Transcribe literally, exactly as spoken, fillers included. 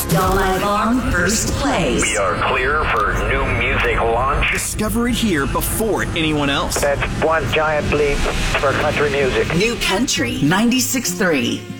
All night long, first place. We are clear for new music launch. Discover it here before anyone else. That's one giant leap for country music. New Country ninety-six point three.